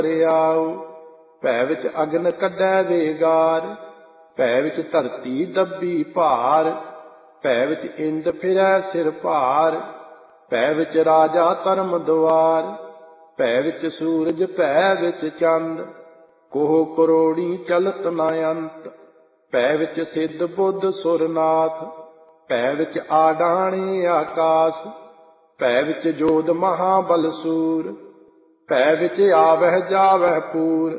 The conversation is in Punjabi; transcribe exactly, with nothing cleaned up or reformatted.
ਰਿਆਉ। ਭੈ ਵਿੱਚ ਅਗਨ ਕੱਢੈ ਵੇਗਾਰ, ਭੈ ਵਿੱਚ ਧਰਤੀ ਦੱਬੀ ਭਾਰ। ਭੈ ਵਿੱਚ ਇੰਦ ਫਿਰੈ ਸਿਰ ਭਾਰ, ਭੈ ਵਿੱਚ ਰਾਜਾ ਧਰਮ ਦੁਆਰ। ਭੈ ਵਿੱਚ ਸੂਰਜ ਭੈ ਵਿੱਚ ਚੰਦ, ਕੋਹ ਕਰੋੜੀ ਚਲਤ ਨ ਅੰਤ। ਭੈ ਵਿੱਚ ਸਿੱਧ ਬੁੱਧ ਸੁਰਨਾਥ, ਭੈ ਵਿੱਚ ਆਡਾਣੇ ਆਕਾਸ। ਭੈ ਵਿੱਚ ਜੋਧ ਮਹਾਬਲ ਸੂਰ, ਭੈ ਵਿੱਚ ਆਵਹਿ ਜਾਵਹਿ ਪੂਰ।